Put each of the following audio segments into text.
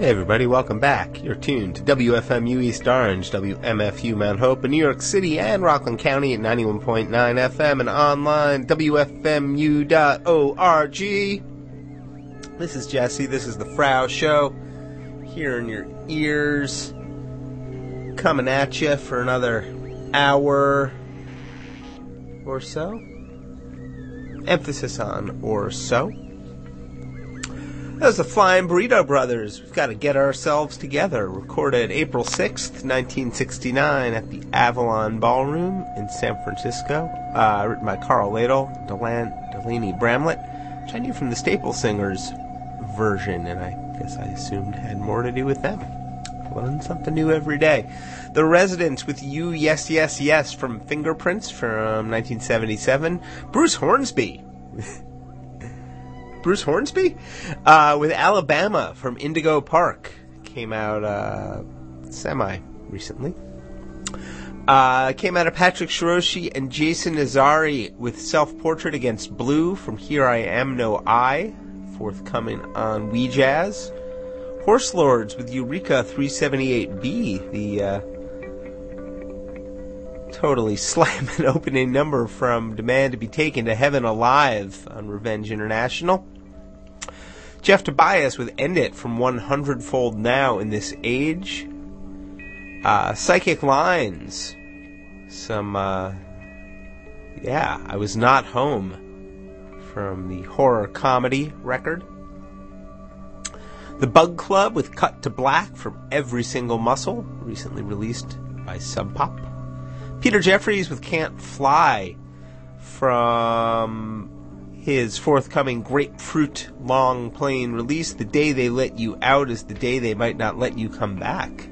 Hey everybody, welcome back. You're tuned to WFMU East Orange, WMFU Mount Hope in New York City and Rockland County at 91.9 FM and online, WFMU.org. This is Jesse, this is the Frau Show, here in your ears, coming at you for another hour or so. Emphasis on or so. That was the Flying Burrito Brothers. We've got to get ourselves together. Recorded April 6th, 1969 at the Avalon Ballroom in San Francisco. Written by Carl Ladle, Delaney Bramlett, which I knew from the Staple Singers version, and I guess I assumed had more to do with them. Learn something new every day. The Residents with You, Yes, Yes, Yes from Fingerprints from 1977. Bruce Hornsby. Bruce Hornsby? With Alabama from Indigo Park. Came out semi-recently. Came out of Patrick Shiroshi and Jason Nazari with Self-Portrait Against Blue from Here I Am No I, forthcoming on Wee Jazz. Horse Lords with Eureka 378B, the totally slamming opening number from Demand to Be Taken to Heaven Alive on Revenge International. Jeff Tobias with End It from 100-Fold Now in This Age. Psychic Lines. Some, I Was Not Home from the horror comedy record. The Bug Club with Cut to Black from Every Single Muscle, recently released by Sub Pop. Peter Jeffries with Can't Fly from his forthcoming Grapefruit long playing release. The Day They Let You Out is the day they might not let you come back.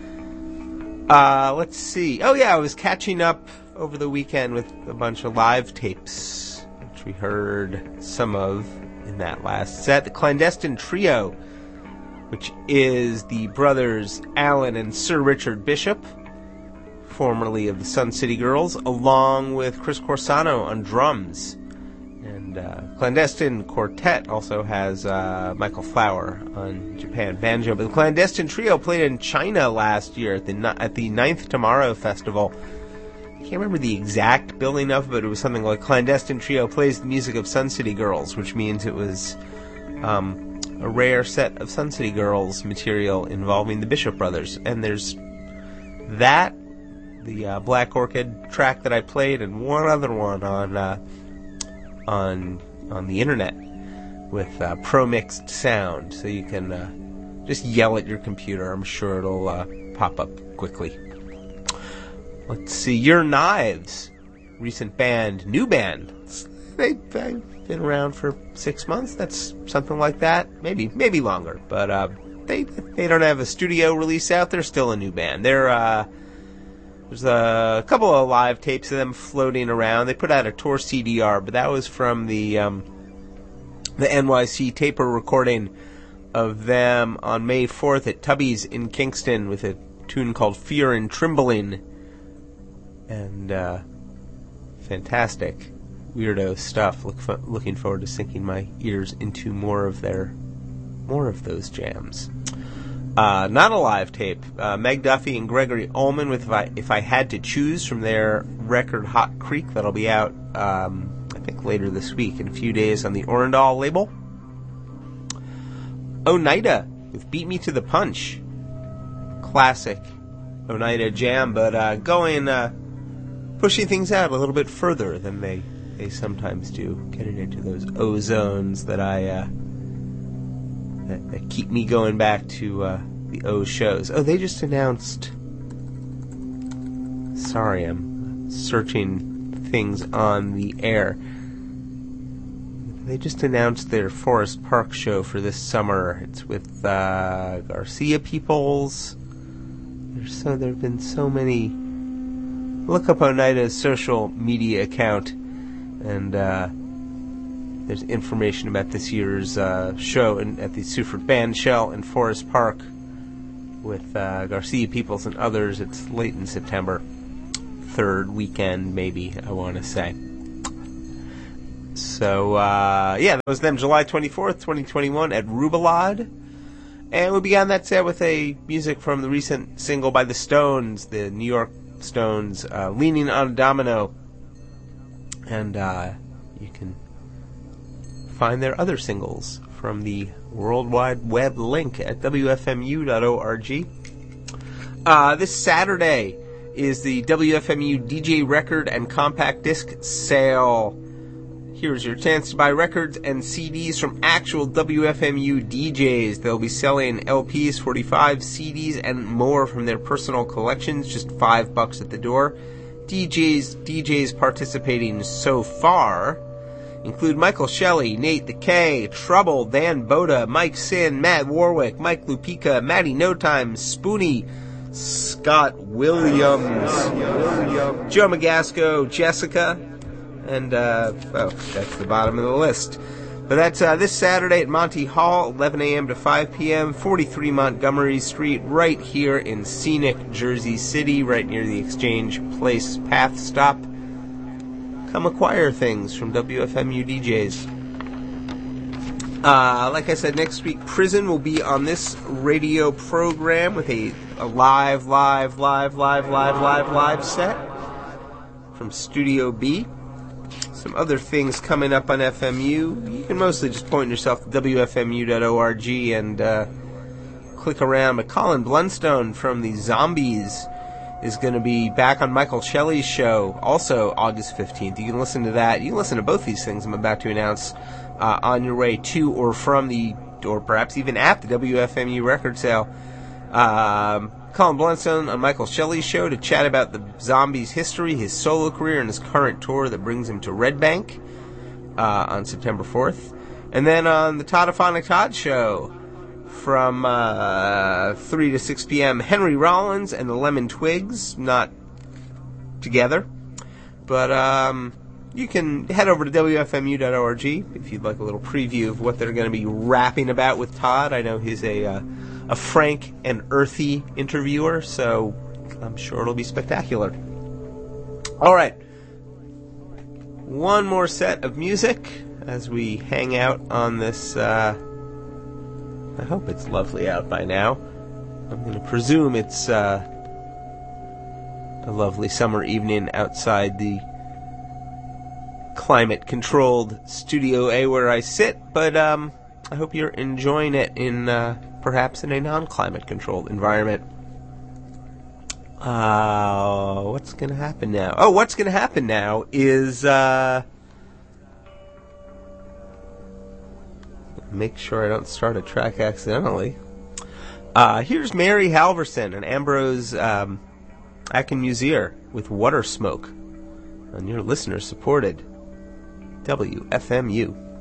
Let's see. Oh yeah, I was catching up over the weekend with a bunch of live tapes, which we heard some of in that last set. The Clandestine Trio, which is the brothers Alan and Sir Richard Bishop, formerly of the Sun City Girls, along with Chris Corsano on drums. And Clandestine Quartet also has Michael Flower on Japan Banjo. But the Clandestine Trio played in China last year at the Ninth Tomorrow Festival. I can't remember the exact billing of it, but it was something like Clandestine Trio plays the music of Sun City Girls, which means it was a rare set of Sun City Girls material involving the Bishop Brothers. And there's that, the Black Orchid track that I played, and one other one on the internet with pro-mixed sound, so you can just yell at your computer. I'm sure it'll pop up quickly. Let's see, Your Knives, recent band, new band. They've been around for 6 months. That's something like that, maybe longer. But they don't have a studio release out. They're still a new band. There's a couple of live tapes of them floating around. They put out a tour CDR, but that was from the NYC taper recording of them on May 4th at Tubby's in Kingston with a tune called Fear and Trembling. And fantastic weirdo stuff. Looking forward to sinking my ears into more of those jams. Not a live tape. Meg Duffy and Gregory Ullman with If I Had to Choose from their record Hot Creek. That'll be out, I think, later this week, in a few days, on the Orendal label. Oneida with Beat Me to the Punch. Classic Oneida jam, but pushing things out a little bit further than they sometimes do. Getting into those O-zones that that keep me going back to the O shows. Oh, they just announced... Sorry, I'm searching things on the air. They just announced their Forest Park show for this summer. It's with Garcia Peoples. There have been so many... Look up Oneida's social media account, and there's information about this year's show at the Sufert Band Shell in Forest Park with Garcia Peoples and others. It's late in September. Third weekend, maybe, I want to say. So, that was them July 24th, 2021 at Rubalade. And we began that set with a music from the recent single by the Stones, the New York Stones, Leaning on a Domino. And you can find their other singles from the World Wide Web link at wfmu.org. This Saturday is the WFMU DJ record and compact disc sale. Here's your chance to buy records and CDs from actual WFMU DJs. They'll be selling LPs, 45 CDs, and more from their personal collections, just $5 at the door. DJs participating so far include Michael Shelley, Nate the K, Trouble, Dan Boda, Mike Sin, Matt Warwick, Mike Lupica, Matty No Time, Spoonie, Scott Williams, Joe Magasco, Jessica, and, that's the bottom of the list. But that's this Saturday at Monty Hall, 11 a.m. to 5 p.m., 43 Montgomery Street, right here in scenic Jersey City, right near the Exchange Place Path Stop. Come acquire things from WFMU DJs. Like I said, next week, Prison will be on this radio program with a live set from Studio B. Some other things coming up on FMU. You can mostly just point yourself to wfmu.org and click around. But Colin Blunstone from the Zombies is going to be back on Michael Shelley's show, also August 15th. You can listen to that. You can listen to both these things I'm about to announce on your way to or from or perhaps even at the WFMU record sale. Colin Blunstone on Michael Shelley's show to chat about the Zombies' history, his solo career, and his current tour that brings him to Red Bank on September 4th. And then on the Toddophonic Todd show from 3 to 6 p.m., Henry Rollins and the Lemon Twigs, not together. But you can head over to wfmu.org if you'd like a little preview of what they're going to be rapping about with Todd. I know he's a frank and earthy interviewer, so I'm sure it'll be spectacular. All right. One more set of music as we hang out on this, I hope it's lovely out by now. I'm going to presume it's a lovely summer evening outside the climate-controlled Studio A where I sit, but I hope you're enjoying it in perhaps in a non-climate controlled environment. What's going to happen now? Oh, what's going to happen now is make sure I don't start a track accidentally. Here's Mary Halverson and Ambrose Akinmusier with Water Smoke on your listener-supported WFMU.